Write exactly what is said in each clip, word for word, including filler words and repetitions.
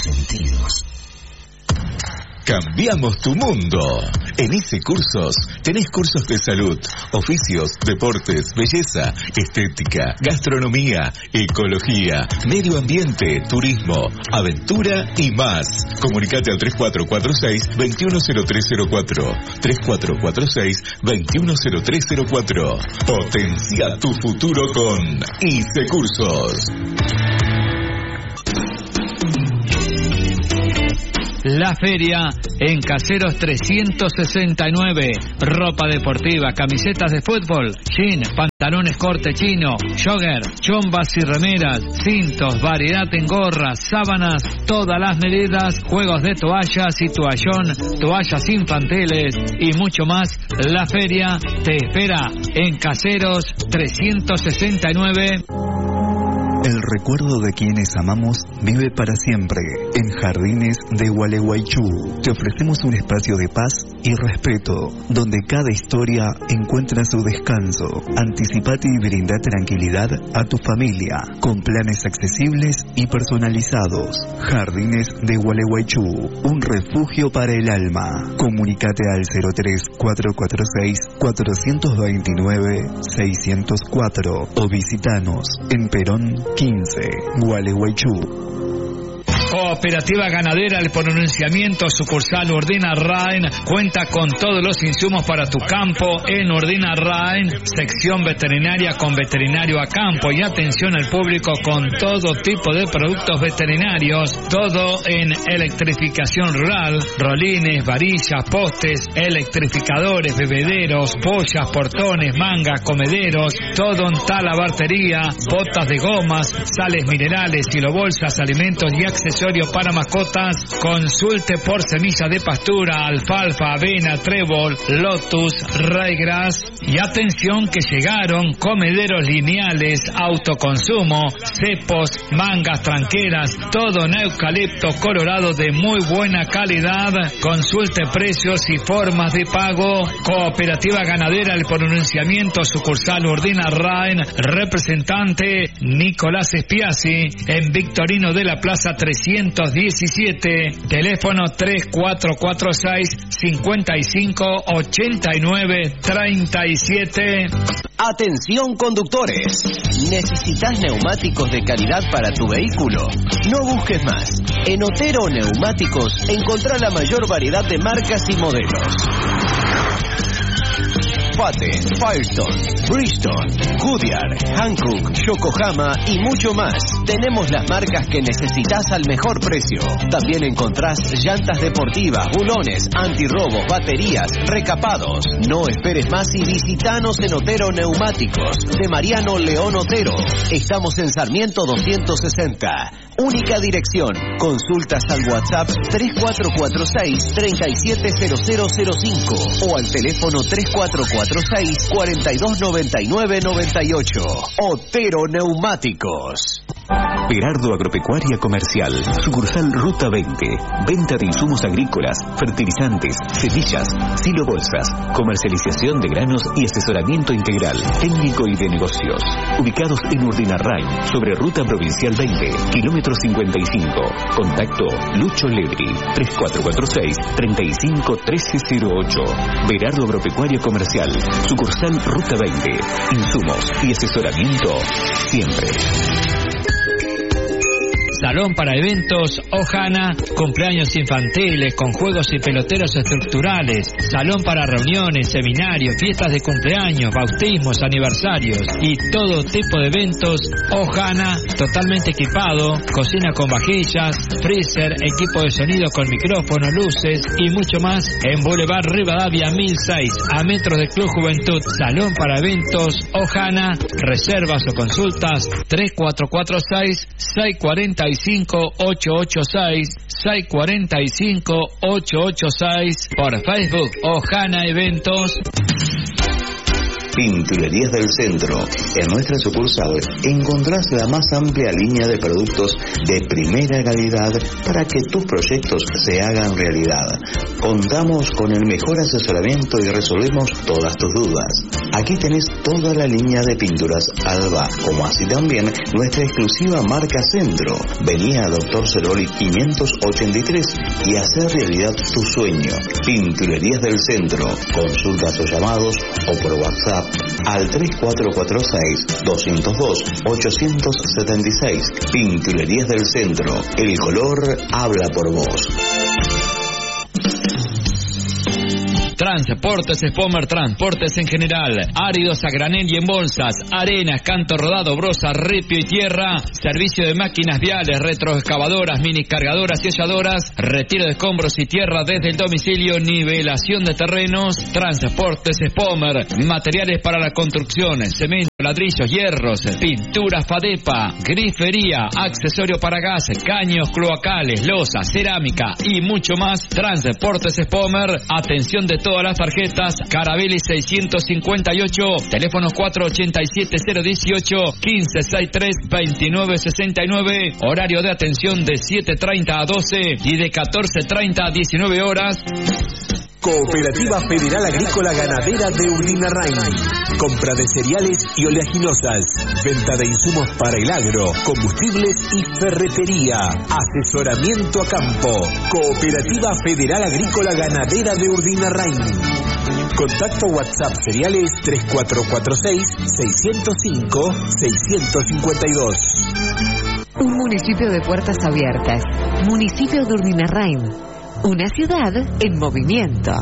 sentidos. Cambiamos tu mundo. En I C E Cursos tenés cursos de salud, oficios, deportes, belleza, estética, gastronomía, ecología, medio ambiente, turismo, aventura y más. Comunicate al tres cuatro cuatro seis, dos uno cero tres cero cuatro. tres cuatro cuatro seis, dos uno cero tres cero cuatro. Potencia tu futuro con I C E Cursos. La feria en Caseros trescientos sesenta y nueve. Ropa deportiva, camisetas de fútbol, jean, pantalones corte chino, jogger, chombas y remeras, cintos, variedad en gorras, sábanas, todas las medidas, juegos de toallas y toallón, toallas infantiles y mucho más. La feria te espera en Caseros trescientos sesenta y nueve. El recuerdo de quienes amamos vive para siempre. En Jardines de Gualeguaychú te ofrecemos un espacio de paz y respeto, donde cada historia encuentra su descanso. Anticipate y brinda tranquilidad a tu familia, con planes accesibles y personalizados. Jardines de Gualeguaychú, un refugio para el alma. Comunicate al cero tres cuatro cuatro seis, cuatro dos nueve, seis cero cuatro o visitanos en Perón quince, Gualeguaychú. Cooperativa Ganadera El Pronunciamiento, sucursal Urdina Rain, cuenta con todos los insumos para tu campo en Urdina Rain, sección veterinaria con veterinario a campo y atención al público con todo tipo de productos veterinarios, todo en electrificación rural, rolines, varillas, postes, electrificadores, bebederos, pollas, portones, mangas, comederos, todo en talabartería, botas de gomas, sales minerales, kilobolsas, alimentos y accesorios para mascotas. Consulte por semilla de pastura, alfalfa, avena, trébol, lotus, ryegrass. Y atención que llegaron comederos lineales, autoconsumo, cepos, mangas tranqueras, todo en eucalipto colorado de muy buena calidad. Consulte precios y formas de pago. Cooperativa Ganadera El Pronunciamiento, sucursal Urdina Rain, representante Nicolás Espiazzi, en Victorino de la Plaza trescientos diecisiete, teléfono tres cuatro cuatro seis, cinco cinco, ocho nueve tres siete. Atención conductores, ¿necesitas neumáticos de calidad para tu vehículo? No busques más. En Otero Neumáticos encontrá la mayor variedad de marcas y modelos. Pate, Firestone, Bridgestone, Goodyear, Hankook, Yokohama y mucho más. Tenemos las marcas que necesitas al mejor precio. También encontrás llantas deportivas, bulones, antirrobos, baterías, recapados. No esperes más y visitanos en Otero Neumáticos, de Mariano León Otero. Estamos en Sarmiento doscientos sesenta. Única dirección. Consultas al WhatsApp tres cuatro cuatro seis, tres siete cero cero cero cinco o al teléfono tres cuatro cuatro seis, cuatro dos nueve nueve nueve ocho. Otero Neumáticos. Berardo Agropecuaria Comercial, sucursal Ruta veinte, venta de insumos agrícolas, fertilizantes, semillas, silobolsas, comercialización de granos y asesoramiento integral, técnico y de negocios. Ubicados en Urdinarrain, sobre Ruta Provincial veinte, kilómetro cincuenta y cinco. Contacto Lucho Ledri, tres cuatro cuatro seis, tres cinco uno tres cero ocho. Berardo Agropecuaria Comercial, sucursal Ruta veinte, insumos y asesoramiento siempre. Salón para eventos Ojana, cumpleaños infantiles con juegos y peloteros estructurales, salón para reuniones, seminarios, fiestas de cumpleaños, bautismos, aniversarios y todo tipo de eventos. Ojana, totalmente equipado, cocina con vajillas, freezer, equipo de sonido con micrófono, luces y mucho más en Boulevard Rivadavia mil seis, a metros del Club Juventud. Salón para eventos Ojana, reservas o consultas tres cuatro cuatro seis, seis cuatro cinco, ocho ocho seis, seis cuatro cinco, ocho ocho seis, por Facebook Ojana Eventos. Pinturerías del Centro. En nuestra sucursal encontrás la más amplia línea de productos de primera calidad para que tus proyectos se hagan realidad. Contamos con el mejor asesoramiento y resolvemos todas tus dudas. Aquí tenés toda la línea de pinturas Alba, como así también nuestra exclusiva marca Centro. Vení a Doctor Ceroli quinientos ochenta y tres y hacer realidad tu sueño. Pinturerías del Centro. Consultas o llamados o por WhatsApp al tres cuatro cuatro seis, dos cero dos, ocho siete seis. Pinturerías del Centro. El color habla por vos. Transportes Spomer, transportes en general, áridos a granel y en bolsas, arenas, canto rodado, brosa, ripio y tierra, servicio de máquinas viales, retroexcavadoras, mini cargadoras y halladoras, retiro de escombros y tierra desde el domicilio, nivelación de terrenos. Transportes Spomer, materiales para la construcción, cemento, ladrillos, hierros, pinturas Fadepa, grifería, accesorio para gas, caños cloacales, losa, cerámica y mucho más. Transportes Spomer, atención de todas las tarjetas. Carabelli seiscientos cincuenta y ocho, teléfonos cuatro ochenta y siete cero dieciocho, quince sesenta y tres veintinueve sesenta y nueve, horario de atención de siete treinta a doce y de catorce treinta a diecinueve horas. Cooperativa Federal Agrícola Ganadera de Urdinarrain. Compra de cereales y oleaginosas. Venta de insumos para el agro, combustibles y ferretería. Asesoramiento a campo. Cooperativa Federal Agrícola Ganadera de Urdinarrain. Contacto WhatsApp cereales tres cuatro cuatro seis, seis cero cinco, seis cinco dos. Un municipio de puertas abiertas. Municipio de Urdinarrain. Una ciudad en movimiento.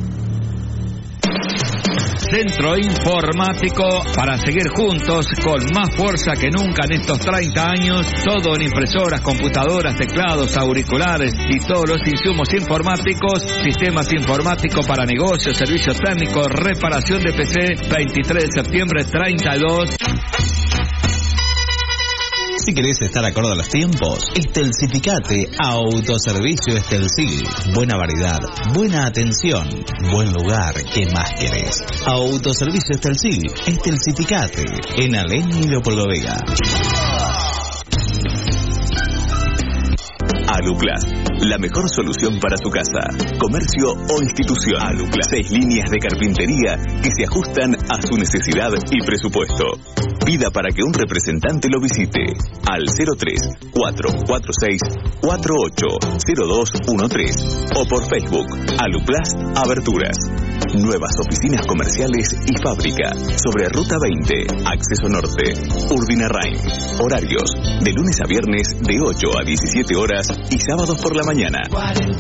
Centro Informático, para seguir juntos con más fuerza que nunca en estos treinta años, todo en impresoras, computadoras, teclados, auriculares y todos los insumos informáticos, sistemas informáticos para negocios, servicios técnicos, reparación de P C, veintitrés de septiembre treinta y dos. Si querés estar acorde a los tiempos, Estelcificate Autoservicio Estelcil. Buena variedad, buena atención, buen lugar, ¿qué más querés? Autoservicio Estelcil, Estelcificate, en Alén y Leopoldo Vega. Aluplas, la mejor solución para su casa, comercio o institución. Aluplas, seis líneas de carpintería que se ajustan a su necesidad y presupuesto. Pida para que un representante lo visite al cero tres, cuatro cuatro seis, cuatro ocho cero dos uno tres o por Facebook Aluplast Aberturas. Nuevas oficinas comerciales y fábrica sobre Ruta veinte, Acceso Norte, Urdinarrain. Horarios de lunes a viernes de ocho a diecisiete horas y sábados por la mañana.